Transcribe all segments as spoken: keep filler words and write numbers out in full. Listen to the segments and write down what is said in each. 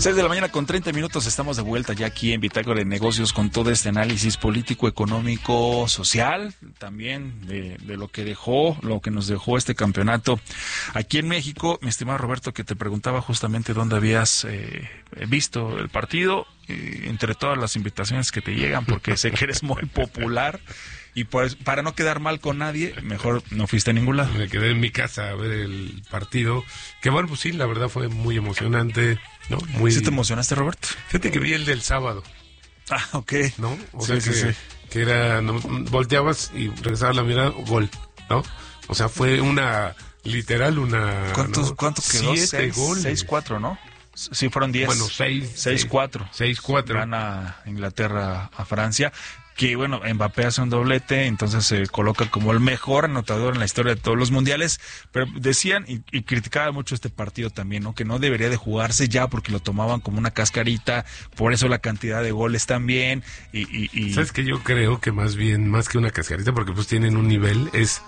seis de la mañana con treinta minutos, estamos de vuelta ya aquí en Bitácora de Negocios con todo este análisis político, económico, social, también de, de lo que dejó, lo que nos dejó este campeonato aquí en México. Mi estimado Roberto, que te preguntaba justamente dónde habías eh, visto el partido, eh, entre todas las invitaciones que te llegan, porque sé que eres muy popular. Y pues, para no quedar mal con nadie, mejor no fuiste a ningún lado. Me quedé en mi casa a ver el partido. Que bueno, pues sí, la verdad fue muy emocionante, ¿no? Muy... ¿Sí te emocionaste, Roberto? Fíjate que vi el del sábado. Ah, ok. ¿No? O sí, sea sí, que, sí. que era, no, volteabas y regresabas la mirada, gol, ¿no? O sea, fue una, literal, una... ¿Cuántos, ¿no? ¿Cuánto quedó? Siete seis, goles. seis cuatro, ¿no? Sí, fueron diez. Bueno, seis. seis cuatro. seis cuatro. Gana Inglaterra a Francia. Que bueno, Mbappé hace un doblete, entonces se coloca como el mejor anotador en la historia de todos los mundiales, pero decían y, y criticaban mucho este partido también, ¿no? Que no debería de jugarse ya porque lo tomaban como una cascarita, por eso la cantidad de goles también, y... y, y... ¿Sabes qué? Yo creo que más bien, más que una cascarita, porque pues tienen un nivel, es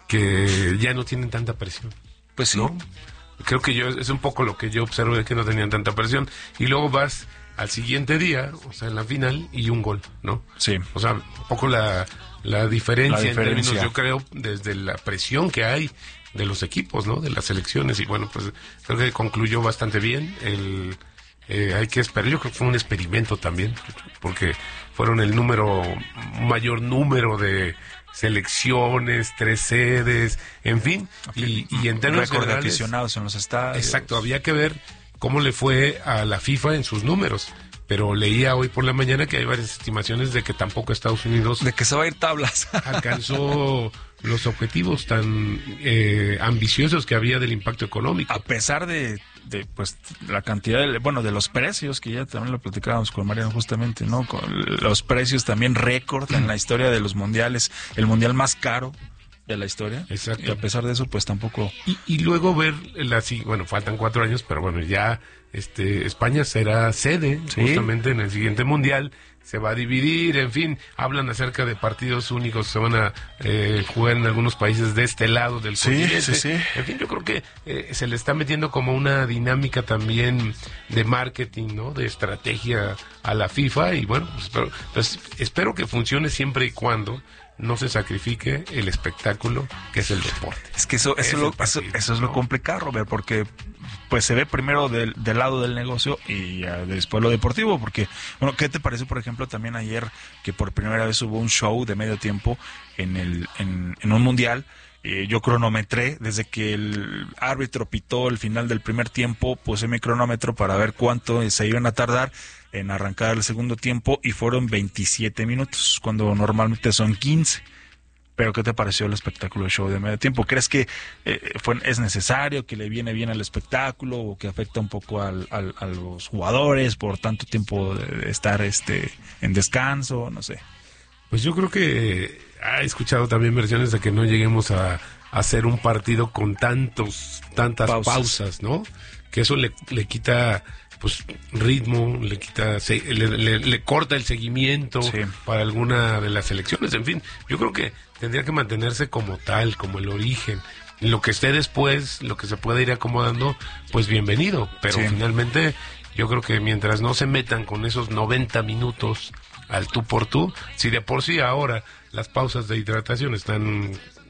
que ya no tienen tanta presión. Pues sí. ¿No? Creo que yo, es un poco lo que yo observo, de que no tenían tanta presión, y luego vas al siguiente día, o sea, en la final, y un gol, ¿no? Sí. O sea, un poco la, la diferencia, La diferencia. en términos, yo creo, desde la presión que hay de los equipos, ¿no? De las selecciones, y bueno, pues creo que concluyó bastante bien. El eh, hay que esperar, yo creo que fue un experimento también, porque fueron el número, mayor número de selecciones, tres sedes, en fin, y, y en términos récord de generales, aficionados en los estadios. Exacto, había que ver cómo le fue a la FIFA en sus números, pero leía hoy por la mañana que hay varias estimaciones de que tampoco Estados Unidos de que se va a ir tablas alcanzó los objetivos tan eh, ambiciosos que había del impacto económico, a pesar de, de pues la cantidad de, bueno, de los precios, que ya también lo platicábamos con Mariano justamente, ¿no? Con los precios también récord en la historia de los mundiales, el mundial más caro de la historia. Exacto. Y a pesar de eso, pues tampoco... Y, y luego ver, la, bueno, faltan cuatro años, pero bueno, ya este España será sede, ¿sí?, justamente en el siguiente mundial, se va a dividir, en fin, hablan acerca de partidos únicos que se van a eh, jugar en algunos países de este lado del sí, continente. Sí, sí. En fin, yo creo que eh, se le está metiendo como una dinámica también de marketing, ¿no? De estrategia a la FIFA, y bueno, pues espero, pues, espero que funcione siempre y cuando no se sacrifique el espectáculo que es el deporte. Es que eso, eso, es, lo, partido, eso, eso es ¿no? lo complicado, Robert, porque pues se ve primero del, del lado del negocio y uh, después lo deportivo, porque, bueno, ¿qué te parece, por ejemplo, también ayer que por primera vez hubo un show de medio tiempo en, el, en, en un mundial? Eh, yo cronometré, desde que el árbitro pitó el final del primer tiempo, puse mi cronómetro para ver cuánto se iban a tardar en arrancar el segundo tiempo, y fueron veintisiete minutos, cuando normalmente son quince. Pero ¿qué te pareció el espectáculo, el show de medio tiempo? ¿Crees que eh, fue, es necesario, que le viene bien al espectáculo, o que afecta un poco al, al, a los jugadores por tanto tiempo de, de estar este en descanso? No sé. Pues yo creo que he escuchado también versiones de que no lleguemos a, a hacer un partido con tantos tantas pausas, pausas ¿no? Que eso le, le quita pues ritmo, le quita se, le, le, le corta el seguimiento, sí, para alguna de las selecciones. En fin, yo creo que tendría que mantenerse como tal, como el origen. Lo que esté después, lo que se pueda ir acomodando, pues bienvenido, pero sí, finalmente yo creo que mientras no se metan con esos noventa minutos al tú por tú, si de por sí ahora las pausas de hidratación están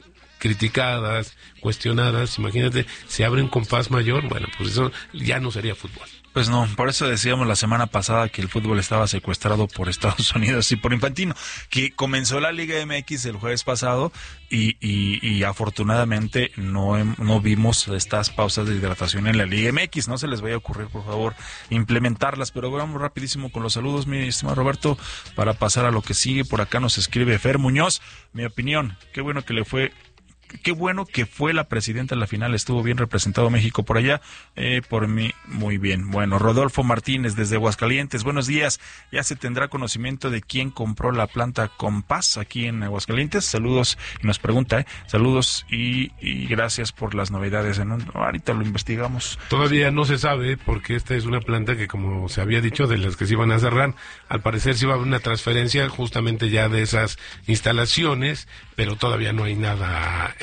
criticadas, cuestionadas, imagínate, se abre un compás mayor, bueno, pues eso ya no sería fútbol. Pues no, por eso decíamos la semana pasada que el fútbol estaba secuestrado por Estados Unidos y por Infantino, que comenzó la Liga M X el jueves pasado y, y, y afortunadamente no, no vimos estas pausas de hidratación en la Liga M X. No se les vaya a ocurrir, por favor, implementarlas. Pero vamos rapidísimo con los saludos, mi estimado Roberto, para pasar a lo que sigue. Por acá nos escribe Fer Muñoz. Mi opinión, qué bueno que le fue... Qué bueno que fue la presidenta en la final, estuvo bien representado México por allá, eh, por mí muy bien. Bueno, Rodolfo Martínez desde Aguascalientes, buenos días, ya se tendrá conocimiento de quién compró la planta Compás aquí en Aguascalientes. Saludos, y nos pregunta, eh, saludos y, y gracias por las novedades. En un, ahorita lo investigamos. Todavía no se sabe porque esta es una planta que, como se había dicho, de las que se iban a cerrar, al parecer se iba a haber una transferencia justamente ya de esas instalaciones, pero todavía no hay nada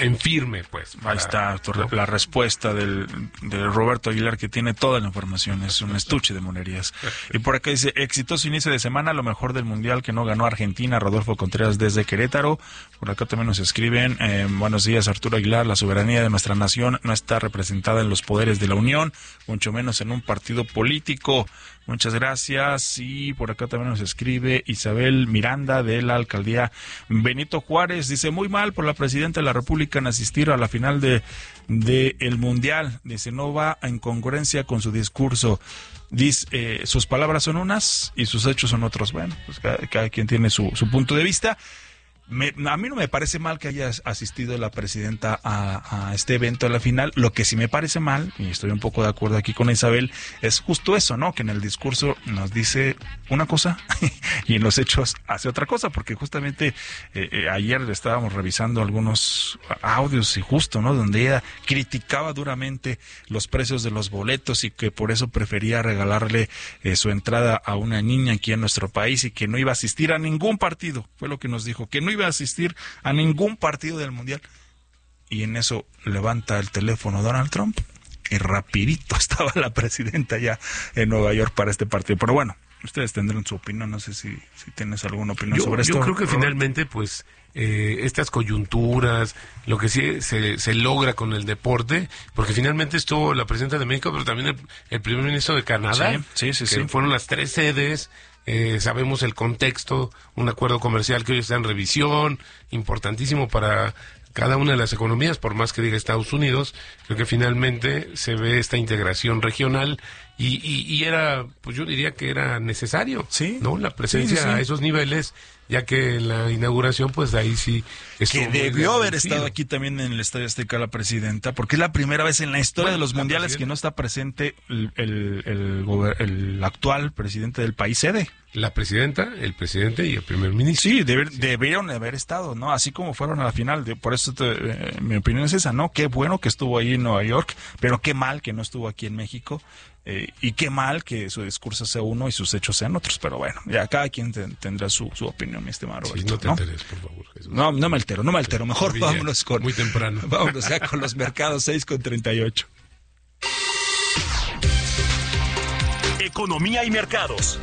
en firme, pues. Ahí está tu, la respuesta del, de Roberto Aguilar, que tiene toda la información, es un estuche de monerías. Y por acá dice, exitoso inicio de semana, lo mejor del Mundial que no ganó Argentina, Rodolfo Contreras desde Querétaro. Por acá también nos escriben, eh, buenos días Arturo Aguilar, la soberanía de nuestra nación no está representada en los poderes de la Unión, mucho menos en un partido político. Muchas gracias. Y por acá también nos escribe Isabel Miranda de la alcaldía Benito Juárez. Dice, muy mal por la presidenta de la República en asistir a la final de, de el Mundial. Dice, no va en congruencia con su discurso. Dice, eh, sus palabras son unas y sus hechos son otros. Bueno, pues cada, cada quien tiene su, su punto de vista. Me, a mí no me parece mal que haya asistido la presidenta a, a este evento de la final. Lo que sí me parece mal, y estoy un poco de acuerdo aquí con Isabel, es justo eso, ¿no? Que en el discurso nos dice una cosa y en los hechos hace otra cosa, porque justamente eh, eh, ayer estábamos revisando algunos audios y justo, ¿no? Donde ella criticaba duramente los precios de los boletos y que por eso prefería regalarle eh, su entrada a una niña aquí en nuestro país y que no iba a asistir a ningún partido. Fue lo que nos dijo, que no iba a asistir a ningún partido del Mundial. Y en eso levanta el teléfono Donald Trump y rapidito estaba la presidenta ya en Nueva York para este partido. Pero bueno, ustedes tendrán su opinión, no sé si, si tienes alguna opinión yo, sobre esto. Yo creo que Robert. finalmente, pues, eh, estas coyunturas, lo que sí se, se logra con el deporte, porque finalmente estuvo la presidenta de México, pero también el, el primer ministro de Canadá, sí, sí, sí, que sí. fueron las tres sedes. Eh, sabemos el contexto, un acuerdo comercial que hoy está en revisión, importantísimo para cada una de las economías, por más que diga Estados Unidos. Creo que finalmente se ve esta integración regional y, y, y era, pues yo diría que era necesario, ¿sí? ¿no? La presencia sí, sí, sí. a esos niveles, ya que en la inauguración, pues ahí sí que debió haber estado aquí también en el Estadio Azteca la presidenta, porque es la primera vez en la historia bueno, de los mundiales que no está presente el, el, el, el actual presidente del país sede. La presidenta, el presidente y el primer ministro. Sí, deber, sí. debieron haber estado, ¿no? Así como fueron a la final. De, por eso te, eh, mi opinión es esa, ¿no? Qué bueno que estuvo ahí en Nueva York, pero qué mal que no estuvo aquí en México. Eh, y qué mal que su discurso sea uno y sus hechos sean otros. Pero bueno, ya cada quien te, tendrá su, su opinión, mi estimado Roberto. Sí, no te ¿no? alteres, por favor, Jesús. No, no me altero, no me altero. Mejor Bien, vámonos con... Muy temprano. Vámonos ya con los mercados, seis con treinta y ocho. Economía y mercados.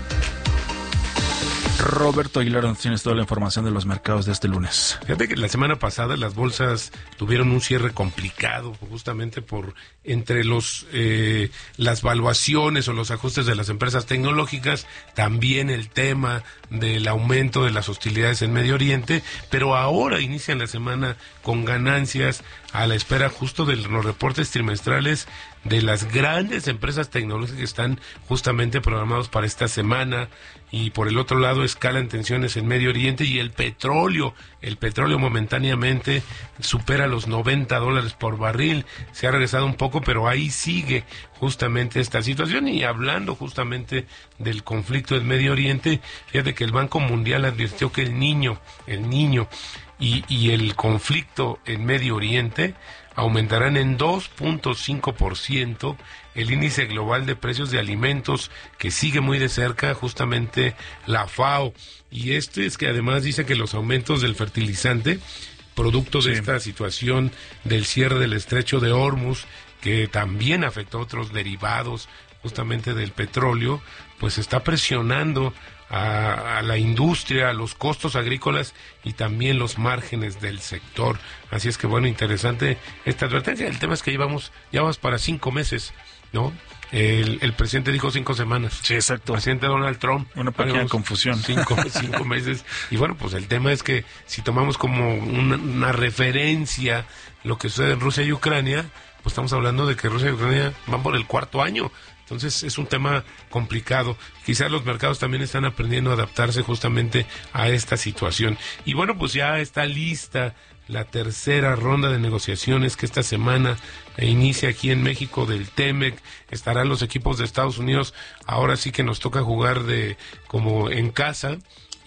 Roberto Aguilar, nos tienes toda la información de los mercados de este lunes. Fíjate que la semana pasada las bolsas tuvieron un cierre complicado, justamente por entre los eh, las valuaciones o los ajustes de las empresas tecnológicas, también el tema del aumento de las hostilidades en Medio Oriente, pero ahora inician la semana con ganancias a la espera justo de los reportes trimestrales de las grandes empresas tecnológicas que están justamente programados para esta semana. Y por el otro lado escalan tensiones en Medio Oriente y el petróleo, el petróleo momentáneamente supera los noventa dólares por barril, se ha regresado un poco, pero ahí sigue justamente esta situación. Y hablando justamente del conflicto en Medio Oriente, fíjate que el Banco Mundial advirtió que el niño, el niño y, y el conflicto en Medio Oriente aumentarán en dos punto cinco por ciento el índice global de precios de alimentos, que sigue muy de cerca justamente la FAO. Y esto es que además dice que los aumentos del fertilizante, producto de sí. esta situación del cierre del estrecho de Hormuz, que también afectó a otros derivados justamente del petróleo, pues está presionando A, a la industria, a los costos agrícolas y también los márgenes del sector. Así es que bueno, interesante esta advertencia. El tema es que llevamos, ya vamos para cinco meses, ¿no? El, el presidente dijo cinco semanas. Sí, exacto. El presidente Donald Trump. Una pequeña confusión. Cinco, cinco meses. Y bueno, pues el tema es que si tomamos como una, una referencia lo que sucede en Rusia y Ucrania, pues estamos hablando de que Rusia y Ucrania van por el cuarto año. Entonces es un tema complicado. Quizás los mercados también están aprendiendo a adaptarse justamente a esta situación. Y bueno, pues ya está lista la tercera ronda de negociaciones que esta semana inicia aquí en México del T-MEC. Estarán los equipos de Estados Unidos. Ahora sí que nos toca jugar de como en casa.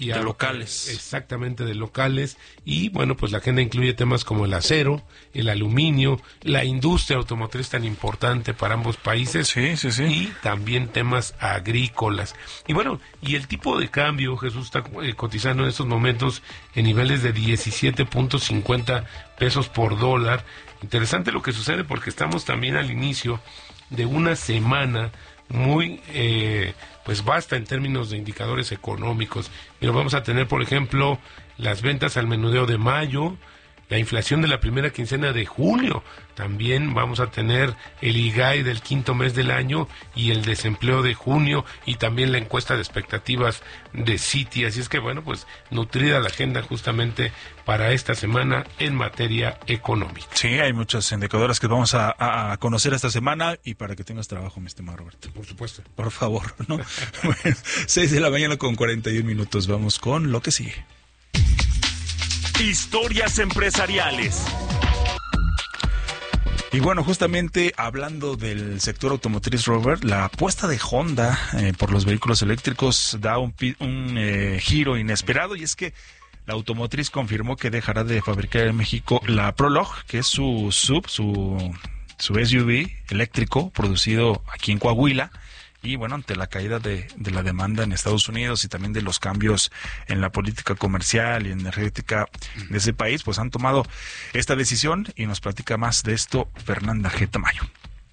y de a, locales. Exactamente, de locales. Y bueno, pues la agenda incluye temas como el acero, el aluminio, la industria automotriz tan importante para ambos países. Sí, sí, sí. Y también temas agrícolas. Y bueno, y el tipo de cambio, Jesús, está eh, cotizando en estos momentos en niveles de diecisiete punto cincuenta pesos por dólar. Interesante lo que sucede porque estamos también al inicio de una semana muy eh, pues vasta en términos de indicadores económicos. Pero vamos a tener, por ejemplo, las ventas al menudeo de mayo, la inflación de la primera quincena de junio. También vamos a tener el I G A I del quinto mes del año y el desempleo de junio, y también la encuesta de expectativas de Citi. Así es que, bueno, pues nutrida la agenda justamente para esta semana en materia económica. Sí, hay muchas indicadoras que vamos a, a conocer esta semana, y para que tengas trabajo, mi estimado Roberto. Por supuesto. Por favor, ¿no? Bueno, seis de la mañana con cuarenta y un minutos. Vamos con lo que sigue. Historias empresariales. Y bueno, justamente hablando del sector automotriz, Robert, la apuesta de Honda eh, por los vehículos eléctricos da un, un eh, giro inesperado, y es que la automotriz confirmó que dejará de fabricar en México la Prologue, que es su sub, su, su S U V eléctrico producido aquí en Coahuila. Y bueno, ante la caída de, de la demanda en Estados Unidos y también de los cambios en la política comercial y energética de ese país, pues han tomado esta decisión, y nos platica más de esto Fernanda G. Tamayo.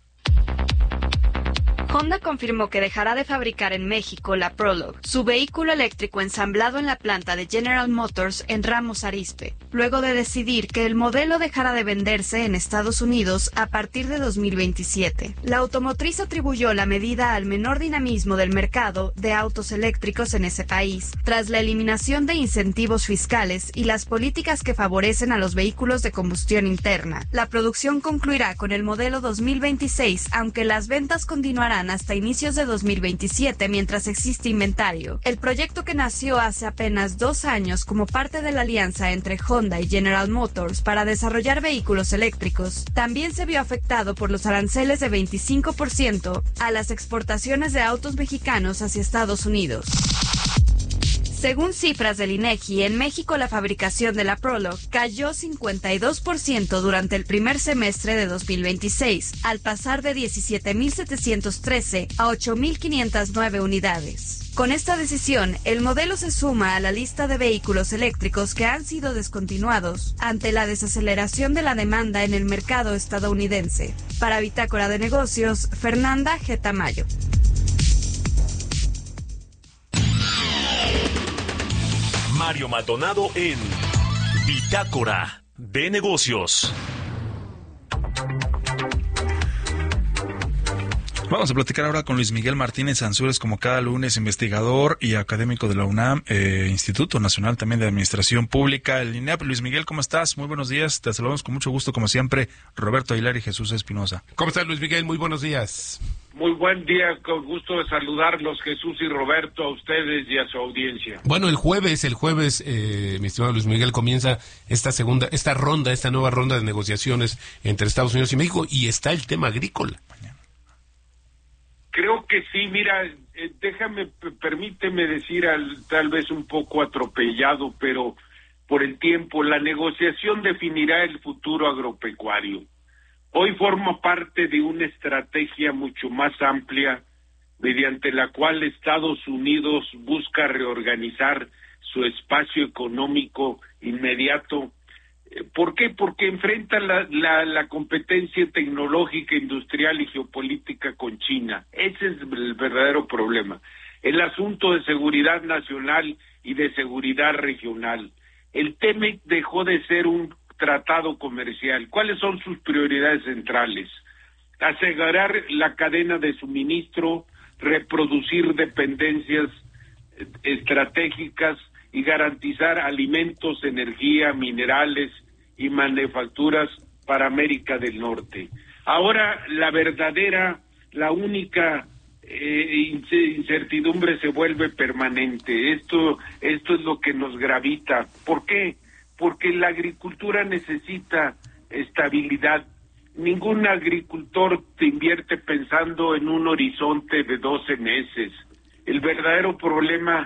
Honda confirmó que dejará de fabricar en México la Prologue, su vehículo eléctrico ensamblado en la planta de General Motors en Ramos Arizpe, luego de decidir que el modelo dejará de venderse en Estados Unidos a partir de dos mil veintisiete. La automotriz atribuyó la medida al menor dinamismo del mercado de autos eléctricos en ese país, tras la eliminación de incentivos fiscales y las políticas que favorecen a los vehículos de combustión interna. La producción concluirá con el modelo dos mil veintiséis, aunque las ventas continuarán hasta inicios de dos mil veintisiete mientras existe inventario. El proyecto, que nació hace apenas dos años como parte de la alianza entre Honda y General Motors para desarrollar vehículos eléctricos, también se vio afectado por los aranceles de veinticinco por ciento a las exportaciones de autos mexicanos hacia Estados Unidos. Según cifras del INEGI, en México la fabricación de la Prologue cayó cincuenta y dos por ciento durante el primer semestre de dos mil veintiséis, al pasar de diecisiete mil setecientos trece a ocho mil quinientas nueve unidades. Con esta decisión, el modelo se suma a la lista de vehículos eléctricos que han sido descontinuados ante la desaceleración de la demanda en el mercado estadounidense. Para Bitácora de Negocios, Fernanda G. Tamayo. Mario Maldonado en Bitácora de Negocios. Vamos a platicar ahora con Luis Miguel Martínez Ansúrez, como cada lunes, investigador y académico de la UNAM, eh, Instituto Nacional también de Administración Pública, el INEAP. Luis Miguel, ¿cómo estás? Muy buenos días. Te saludamos con mucho gusto, como siempre, Roberto Aguilar y Jesús Espinosa. ¿Cómo estás, Luis Miguel? Muy buenos días. Muy buen día, con gusto de saludarlos, Jesús y Roberto, a ustedes y a su audiencia. Bueno, el jueves, el jueves, eh, mi estimado Luis Miguel, comienza esta segunda, esta ronda, esta nueva ronda de negociaciones entre Estados Unidos y México, y está el tema agrícola. Creo que sí, mira, eh, déjame, p- permíteme decir al, tal vez un poco atropellado, pero por el tiempo, la negociación definirá el futuro agropecuario. Hoy forma parte de una estrategia mucho más amplia, mediante la cual Estados Unidos busca reorganizar su espacio económico inmediato. ¿Por qué? Porque enfrenta la, la, la competencia tecnológica, industrial y geopolítica con China. Ese es el verdadero problema. El asunto de seguridad nacional y de seguridad regional. El T M E C dejó de ser un tratado comercial. ¿Cuáles son sus prioridades centrales? Asegurar la cadena de suministro, reproducir dependencias estratégicas y garantizar alimentos, energía, minerales y manufacturas para América del Norte. Ahora la verdadera, la única eh, incertidumbre se vuelve permanente. Esto, esto es lo que nos gravita. ¿Por qué? Porque la agricultura necesita estabilidad. Ningún agricultor te invierte pensando en un horizonte de doce meses. El verdadero problema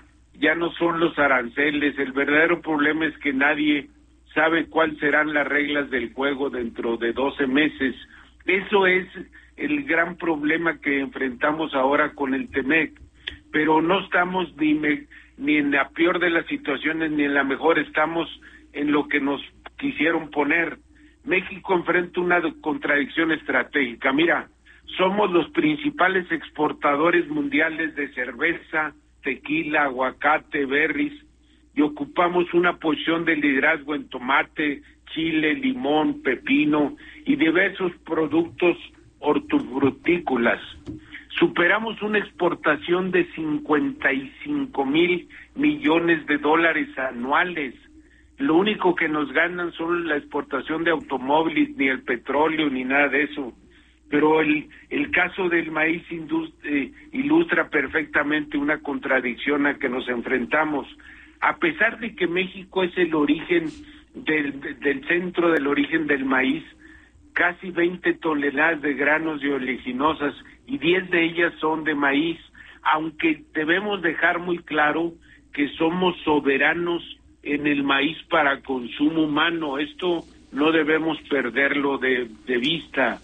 ya no son los aranceles, el verdadero problema es que nadie sabe cuáles serán las reglas del juego dentro de doce meses. Eso es el gran problema que enfrentamos ahora con el T-M E C, pero no estamos ni, me, ni en la peor de las situaciones ni en la mejor, estamos en lo que nos quisieron poner. México enfrenta una contradicción estratégica. Mira, somos los principales exportadores mundiales de cerveza, tequila, aguacate, berries, y ocupamos una posición de liderazgo en tomate, chile, limón, pepino y diversos productos hortofrutícolas. Superamos una exportación de cincuenta y cinco mil millones de dólares anuales. Lo único que nos ganan son la exportación de automóviles, ni el petróleo, ni nada de eso. Pero el, el caso del maíz eh, ilustra perfectamente una contradicción a que nos enfrentamos. A pesar de que México es el origen del, del centro del origen del maíz, casi veinte toneladas de granos y oleaginosas, y diez de ellas son de maíz, aunque debemos dejar muy claro que somos soberanos en el maíz para consumo humano. Esto no debemos perderlo de, de vista.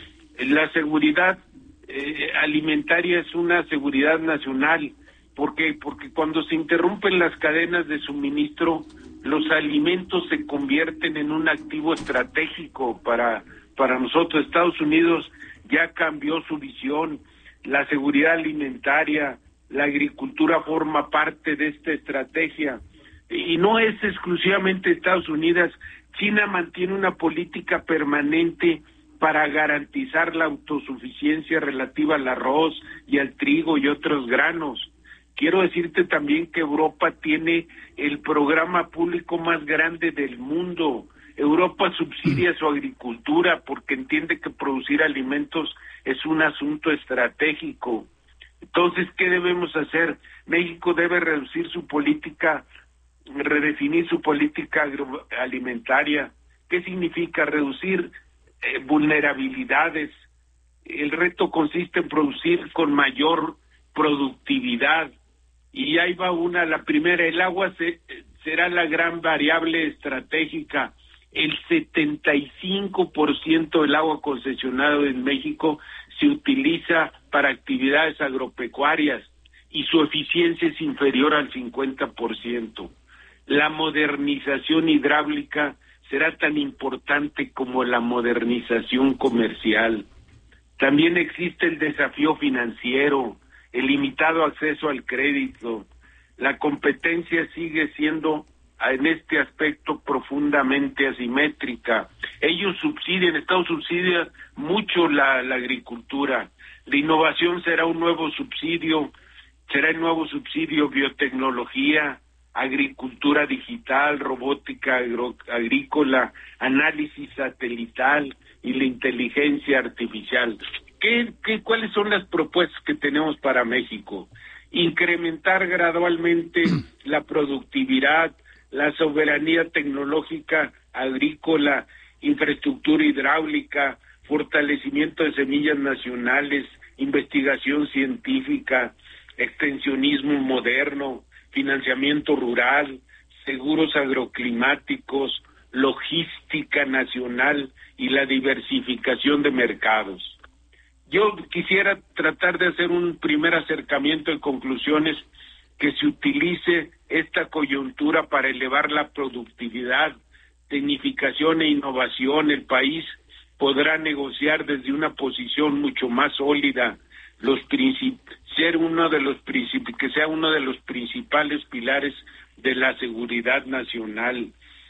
La seguridad eh, alimentaria es una seguridad nacional. ¿Por qué? Porque cuando se interrumpen las cadenas de suministro, los alimentos se convierten en un activo estratégico para, para nosotros. Estados Unidos ya cambió su visión. La seguridad alimentaria, la agricultura forma parte de esta estrategia. Y no es exclusivamente Estados Unidos. China mantiene una política permanente para garantizar la autosuficiencia relativa al arroz y al trigo y otros granos. Quiero decirte también que Europa tiene el programa público más grande del mundo. Europa subsidia su agricultura porque entiende que producir alimentos es un asunto estratégico. Entonces, ¿qué debemos hacer? México debe reducir su política, redefinir su política agroalimentaria. ¿Qué significa reducir eh, vulnerabilidades? El reto consiste en producir con mayor productividad. Y ahí va una, la primera, el agua se, será la gran variable estratégica. El setenta y cinco por ciento del agua concesionado en México se utiliza para actividades agropecuarias y su eficiencia es inferior al cincuenta por ciento. La modernización hidráulica será tan importante como la modernización comercial. También existe el desafío financiero, el limitado acceso al crédito. La competencia sigue siendo en este aspecto profundamente asimétrica. Ellos subsidian, Estados subsidia mucho la, la agricultura. La innovación será un nuevo subsidio, será el nuevo subsidio biotecnología, agricultura digital, robótica agro, agrícola, análisis satelital y la inteligencia artificial. ¿Qué, qué, ¿Cuáles son las propuestas que tenemos para México? Incrementar gradualmente la productividad, la soberanía tecnológica agrícola, infraestructura hidráulica, fortalecimiento de semillas nacionales, investigación científica, extensionismo moderno, financiamiento rural, seguros agroclimáticos, logística nacional y la diversificación de mercados. Yo quisiera tratar de hacer un primer acercamiento en conclusiones, que se utilice esta coyuntura para elevar la productividad, tecnificación e innovación. El país podrá negociar desde una posición mucho más sólida, los princip- ser uno de los princip- que sea uno de los principales pilares de la seguridad nacional.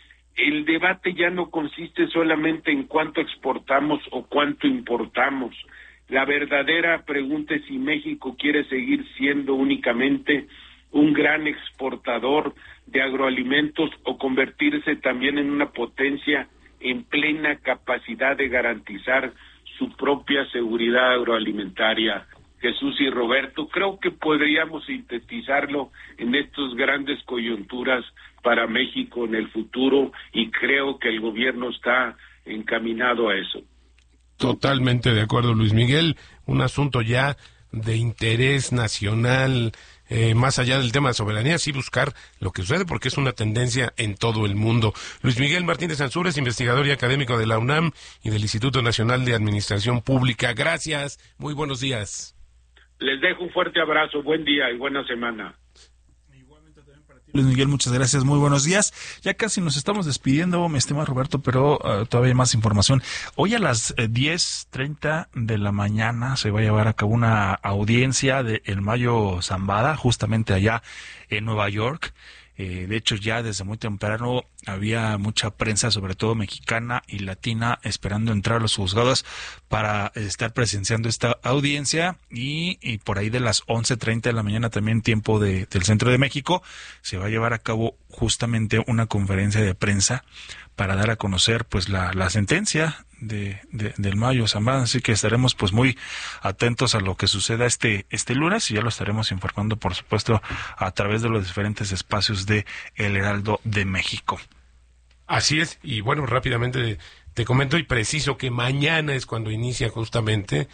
El debate ya no consiste solamente en cuánto exportamos o cuánto importamos. La verdadera pregunta es si México quiere seguir siendo únicamente un gran exportador de agroalimentos o convertirse también en una potencia en plena capacidad de garantizar su propia seguridad agroalimentaria. Jesús y Roberto, creo que podríamos sintetizarlo en estas grandes coyunturas para México en el futuro, y creo que el gobierno está encaminado a eso. Totalmente de acuerdo, Luis Miguel. Un asunto ya de interés nacional, eh, más allá del tema de soberanía, sí buscar lo que sucede, porque es una tendencia en todo el mundo. Luis Miguel Martínez Ansúrez, investigador y académico de la UNAM y del Instituto Nacional de Administración Pública. Gracias, muy buenos días. Les dejo un fuerte abrazo, buen día y buena semana. Luis Miguel, muchas gracias, muy buenos días. Ya casi nos estamos despidiendo, mi estimado Roberto, pero uh, todavía hay más información. Hoy a las eh, diez treinta de la mañana se va a llevar a cabo una audiencia de El Mayo Zambada, justamente allá en Nueva York. Eh, de hecho, ya desde muy temprano había mucha prensa, sobre todo mexicana y latina, esperando entrar a los juzgados para estar presenciando esta audiencia. Y, y por ahí de las once treinta de la mañana, también tiempo de, del Centro de México, se va a llevar a cabo justamente una conferencia de prensa para dar a conocer pues la, la sentencia de, de del Mayo Zambada. Así que estaremos pues muy atentos a lo que suceda este este lunes, y ya lo estaremos informando, por supuesto, a través de los diferentes espacios de El Heraldo de México. Así es, y bueno, rápidamente te comento y preciso que mañana es cuando inicia justamente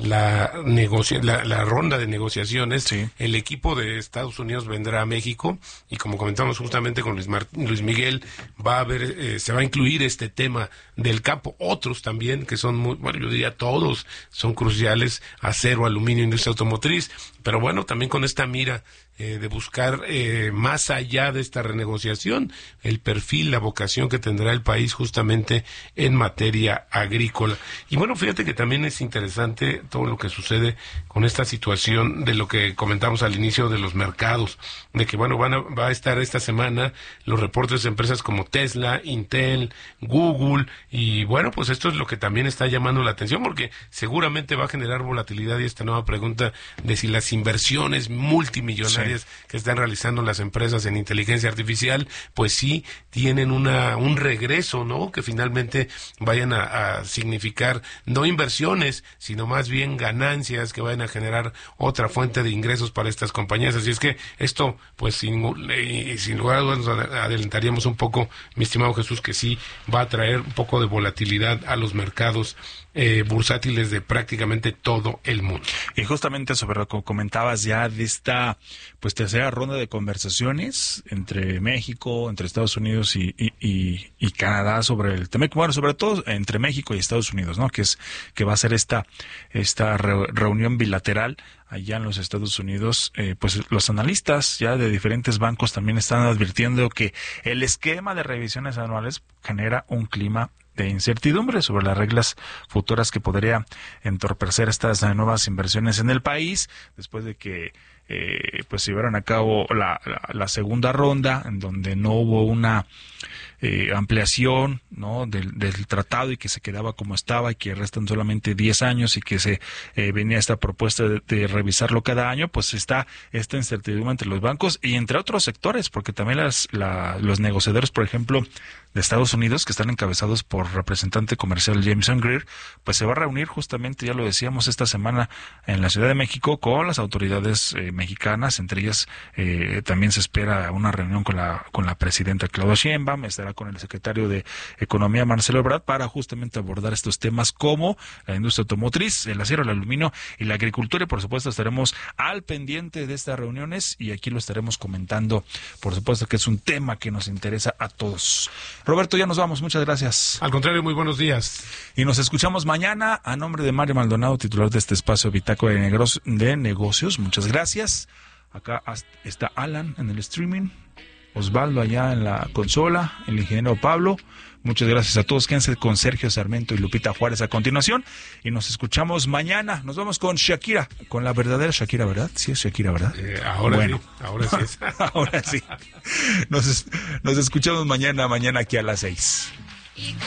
la negocia la, la ronda de negociaciones. Sí. El equipo de Estados Unidos vendrá a México, y como comentamos justamente con Luis, Mar Luis Miguel, va a haber, eh, se va a incluir este tema del campo, otros también que son muy, bueno, yo diría todos son cruciales: acero, aluminio, industria automotriz, pero bueno, también con esta mira eh, de buscar eh, más allá de esta renegociación, el perfil, la vocación que tendrá el país justamente en materia agrícola. Y bueno, fíjate que también es interesante todo lo que sucede con esta situación de lo que comentamos al inicio de los mercados, de que bueno, van a, va a estar esta semana los reportes de empresas como Tesla, Intel, Google, y bueno, pues esto es lo que también está llamando la atención, porque seguramente va a generar volatilidad, y esta nueva pregunta de si las inversiones multimillonarias sí. que están realizando las empresas en inteligencia artificial, pues sí tienen una un regreso, ¿no? Que finalmente vayan a, a significar no inversiones, sino más bien ganancias que vayan a generar otra fuente de ingresos para estas compañías. Así es que esto, pues sin, eh, sin lugar a dudas, nos adelantaríamos un poco, mi estimado Jesús, que sí va a traer un poco de volatilidad a los mercados eh, bursátiles de prácticamente todo el mundo. Y justamente sobre lo que comentabas ya de esta pues tercera ronda de conversaciones entre México, entre Estados Unidos y, y, y, y Canadá sobre el tema, bueno, sobre todo entre México y Estados Unidos, ¿no? Que es que va a ser esta esta re reunión bilateral allá en los Estados Unidos. Eh, pues los analistas ya de diferentes bancos también están advirtiendo que el esquema de revisiones anuales genera un clima de incertidumbre sobre las reglas futuras que podría entorpecer estas nuevas inversiones en el país, después de que eh, pues se llevaron a cabo la, la, la segunda ronda, en donde no hubo una eh, ampliación, ¿no? del, del tratado, y que se quedaba como estaba, y que restan solamente diez años, y que se eh, venía esta propuesta de, de revisarlo cada año. Pues está esta incertidumbre entre los bancos y entre otros sectores, porque también las, la, los negociadores, por ejemplo, de Estados Unidos, que están encabezados por representante comercial Jameson Greer, pues se va a reunir justamente, ya lo decíamos, esta semana en la Ciudad de México con las autoridades eh, mexicanas. Entre ellas eh, también se espera una reunión con la con la presidenta Claudia Sheinbaum, estará con el secretario de Economía Marcelo Ebrard, para justamente abordar estos temas como la industria automotriz, el acero, el aluminio y la agricultura. Y por supuesto estaremos al pendiente de estas reuniones, y aquí lo estaremos comentando, por supuesto que es un tema que nos interesa a todos. Roberto, ya nos vamos, muchas gracias. Al contrario, muy buenos días. Y nos escuchamos mañana. A nombre de Mario Maldonado, titular de este espacio Bitácora de, Negros, de Negocios, muchas gracias. Acá está Alan en el streaming, Osvaldo allá en la consola, el ingeniero Pablo. Muchas gracias a todos. Quédense con Sergio Sarmiento y Lupita Juárez a continuación, y nos escuchamos mañana. Nos vamos con Shakira, con la verdadera Shakira, ¿verdad? Sí es Shakira, ¿verdad? Eh, ahora bueno. sí, ahora sí es. Ahora sí. Nos, nos escuchamos mañana, mañana aquí a las seis.